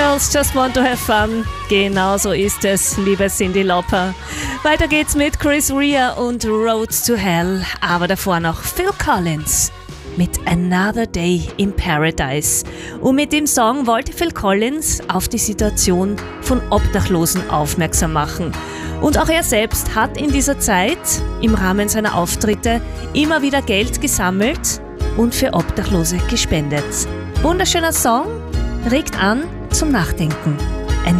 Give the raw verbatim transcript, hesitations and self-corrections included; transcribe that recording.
Girls just want to have fun. Genau so ist es, liebe Cyndi Lauper. Weiter geht's mit Chris Rea und Road to Hell. Aber davor noch Phil Collins mit Another Day in Paradise. Und mit dem Song wollte Phil Collins auf die Situation von Obdachlosen aufmerksam machen. Und auch er selbst hat in dieser Zeit im Rahmen seiner Auftritte immer wieder Geld gesammelt und für Obdachlose gespendet. Wunderschöner Song, regt an zum Nachdenken.